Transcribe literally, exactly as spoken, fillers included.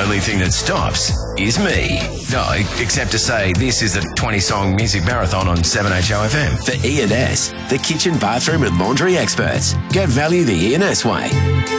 only thing that stops is me. No, except to say this is a twenty-song music marathon on seven H O F M. For E and S, the kitchen, bathroom and laundry experts. Get value the E and S way.